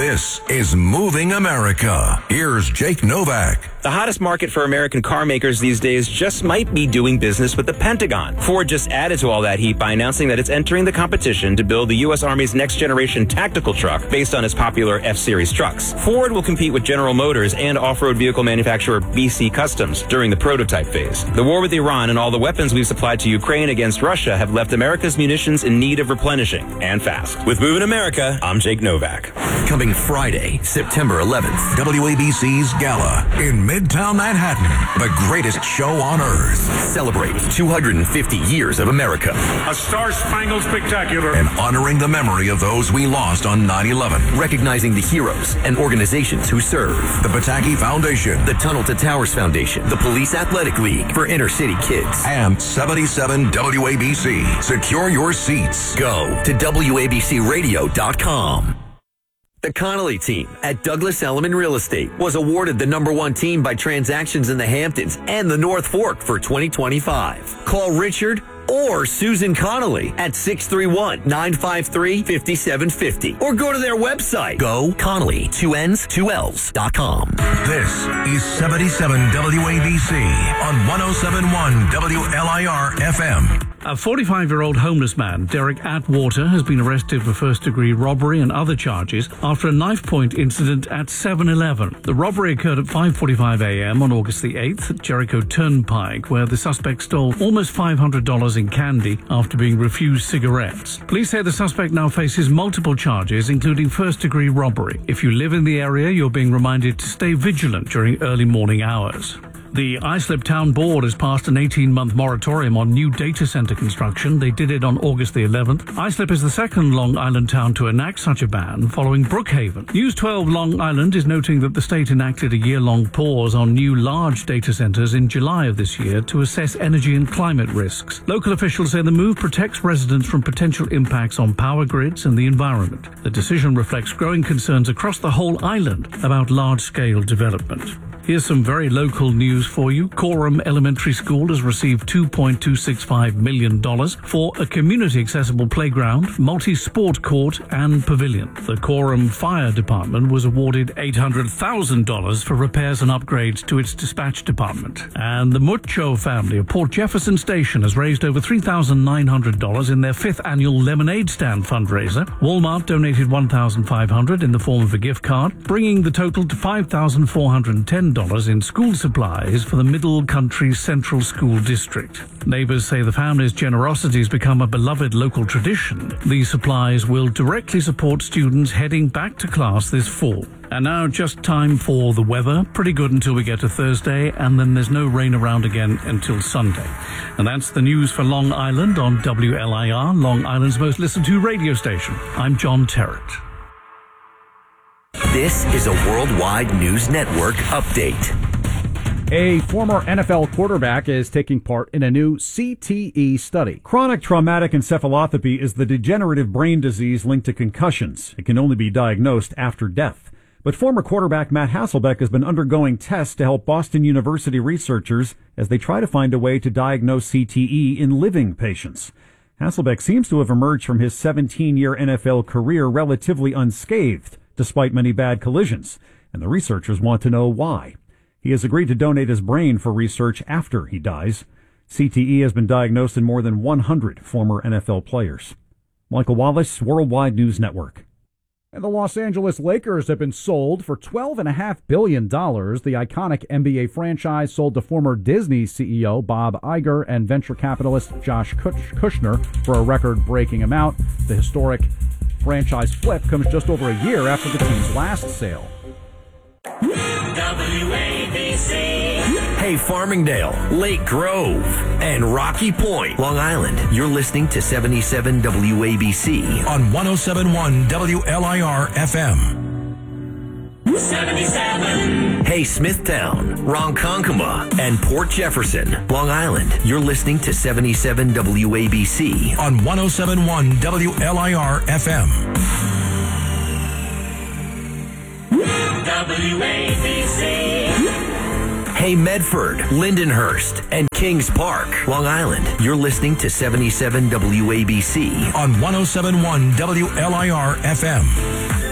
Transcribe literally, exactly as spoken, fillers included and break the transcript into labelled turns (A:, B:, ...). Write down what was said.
A: This is Moving America. Here's Jake Novak.
B: The hottest market for American car makers these days just might be doing business with the Pentagon. Ford just added to all that heat by announcing that it's entering the competition to build the U S Army's next-generation tactical truck based on its popular F-Series trucks. Ford will compete with General Motors and off-road vehicle manufacturer B C Customs during the prototype phase. The war with Iran and all the weapons we've supplied to Ukraine against Russia have left America's munitions in need of replenishing, and fast. With Moving America, I'm Jake Novak.
A: Coming Friday, September eleventh, W A B C's Gala in Midtown Manhattan, the greatest show on earth. Celebrating two hundred fifty years of America.
C: A star-spangled spectacular.
A: And honoring the memory of those we lost on nine eleven.
D: Recognizing the heroes and organizations who serve.
A: The Pataki Foundation.
D: The Tunnel to Towers Foundation. The Police Athletic League for inner city kids.
A: And seventy-seven W A B C. Secure your seats.
D: Go to W A B C radio dot com. The Connolly team at Douglas Elliman Real Estate was awarded the number one team by transactions in the Hamptons and the North Fork for twenty twenty-five. Call Richard or Susan Connolly at six three one, nine five three, five seven five zero or go to their website, go Connolly, two N's, two L's dot com.
A: This is seventy-seven W A B C on one oh seven point one W L I R F M.
E: A forty-five-year-old homeless man, Derek Atwater, has been arrested for first-degree robbery and other charges after a knife-point incident at seven eleven. The robbery occurred at five forty-five a.m. on August the eighth at Jericho Turnpike, where the suspect stole almost five hundred dollars in candy after being refused cigarettes. Police say the suspect now faces multiple charges, including first-degree robbery. If you live in the area, you're being reminded to stay vigilant during early morning hours. The Islip Town Board has passed an eighteen-month moratorium on new data center construction. They did it on August the eleventh. Islip is the second Long Island town to enact such a ban, following Brookhaven. News twelve Long Island is noting that the state enacted a year-long pause on new large data centers in July of this year to assess energy and climate risks. Local officials say the move protects residents from potential impacts on power grids and the environment. The decision reflects growing concerns across the whole island about large-scale development. Here's some very local news for you. Coram Elementary School has received two point two six five million dollars for a community-accessible playground, multi-sport court, and pavilion. The Coram Fire Department was awarded eight hundred thousand dollars for repairs and upgrades to its dispatch department. And the Mucho family of Port Jefferson Station has raised over three thousand nine hundred dollars in their fifth annual lemonade stand fundraiser. Walmart donated one thousand five hundred dollars in the form of a gift card, bringing the total to five thousand four hundred ten dollars in school supplies for the Middle Country Central School District. Neighbors say the family's generosity has become a beloved local tradition. These supplies will directly support students heading back to class this fall. And now just time for the weather. Pretty good until we get to Thursday, and then there's no rain around again until Sunday. And that's the news for Long Island on W L I R, Long Island's most listened to radio station. I'm John Terrett.
D: This is a Worldwide News Network update.
F: A former N F L quarterback is taking part in a new C T E study. Chronic traumatic encephalopathy is the degenerative brain disease linked to concussions. It can only be diagnosed after death. But former quarterback Matt Hasselbeck has been undergoing tests to help Boston University researchers as they try to find a way to diagnose C T E in living patients. Hasselbeck seems to have emerged from his seventeen-year N F L career relatively unscathed, despite many bad collisions, and the researchers want to know why. He has agreed to donate his brain for research after he dies. C T E has been diagnosed in more than one hundred former N F L players. Michael Wallace, Worldwide News Network.
G: And the Los Angeles Lakers have been sold for twelve point five billion dollars. The iconic N B A franchise sold to former Disney C E O Bob Iger and venture capitalist Josh Kushner for a record-breaking amount. The historic franchise flip comes just over a year after the team's last sale.
H: W A B C.
D: Hey, Farmingdale, Lake Grove, and Rocky Point, Long Island. You're listening to seventy-seven W A B C
A: on one oh seven point one W L I R F M.
H: seventy-seven.
D: Hey, Smithtown, Ronkonkoma, and Port Jefferson, Long Island. You're listening to seventy-seven W A B C
A: on one oh seven point one W L I R F M.
H: W A B C.
D: Hey, Medford, Lindenhurst, and Kings Park, Long Island. You're listening to seventy-seven W A B C
A: on one oh seven point one W L I R F M.